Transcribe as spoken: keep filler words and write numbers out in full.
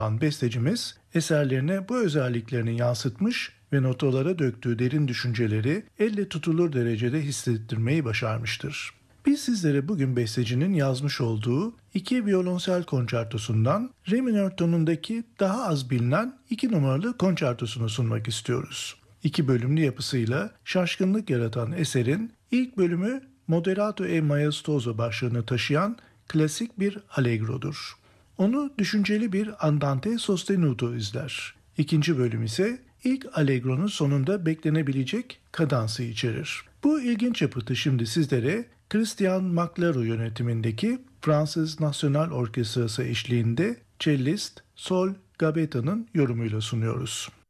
bestecimiz eserlerine bu özelliklerini yansıtmış ve notalara döktüğü derin düşünceleri elle tutulur derecede hissettirmeyi başarmıştır. Biz sizlere bugün bestecinin yazmış olduğu iki violonsel konçertosundan re minör tonundaki daha az bilinen iki numaralı konçertosunu sunmak istiyoruz. İki bölümlü yapısıyla şaşkınlık yaratan eserin ilk bölümü Moderato e Maestoso başlığını taşıyan klasik bir allegro'dur. Onu düşünceli bir andante sostenuto izler. İkinci bölüm ise ilk allegro'nun sonunda beklenebilecek kadansı içerir. Bu ilginç yapıtı şimdi sizlere Christian McLaro yönetimindeki Fransız Nasyonal Orkestrası eşliğinde cellist Sol Gabeta'nın yorumuyla sunuyoruz.